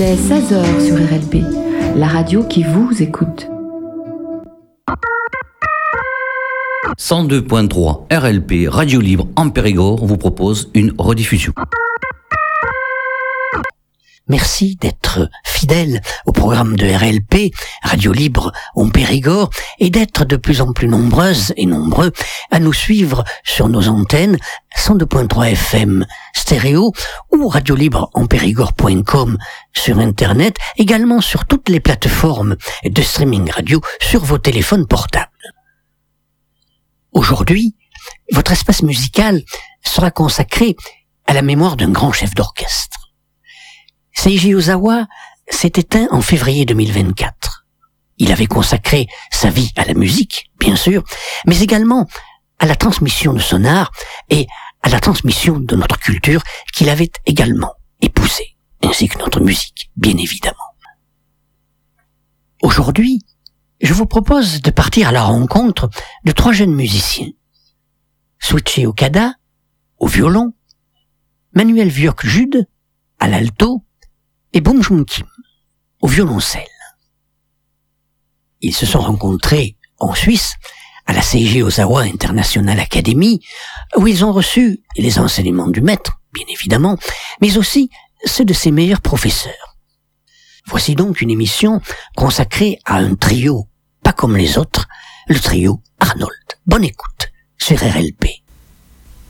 Il est 16h sur RLP, la radio qui vous écoute. 102.3 RLP Radio Libre en Périgord vous propose une rediffusion. Merci d'être fidèle au programme de RLP, Radio Libre en Périgord, et d'être de plus en plus nombreuses et nombreux à nous suivre sur nos antennes 102.3 FM stéréo ou radiolibreempérigord.com sur Internet, également sur toutes les plateformes de streaming radio sur vos téléphones portables. Aujourd'hui, votre espace musical sera consacré à la mémoire d'un grand chef d'orchestre. Seiji Ozawa s'est éteint en février 2024. Il avait consacré sa vie à la musique, bien sûr, mais également à la transmission de son art et à la transmission de notre culture qu'il avait également épousée, ainsi que notre musique, bien évidemment. Aujourd'hui, je vous propose de partir à la rencontre de 3 jeunes musiciens. Suichi Okada, au violon, Manuel Viok-Jude, à l'alto, et Bong Joon-Kim, au violoncelle. Ils se sont rencontrés en Suisse, à la Seiji Ozawa International Academy, où ils ont reçu les enseignements du maître, bien évidemment, mais aussi ceux de ses meilleurs professeurs. Voici donc une émission consacrée à un trio, pas comme les autres, le trio Arnold. Bonne écoute sur RLP.